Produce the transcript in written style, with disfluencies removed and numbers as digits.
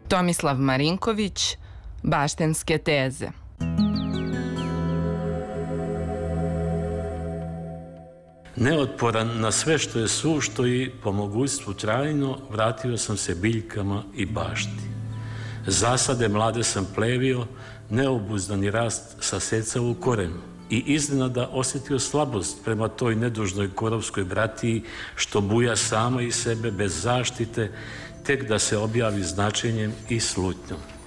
Tomislav Marinković, Baštenske teze. Neotporan na sve što je sušto i po mogućstvu trajno, vratio sam se biljkama i bašti. Zasade mlade sam plevio, neobuzdani rast sasecao u korenu i iznenada osjetio slabost prema toj nedužnoj korovskoj bratiji što buja sama iz sebe bez zaštite, tek da se objavi značenjem i slutnjom.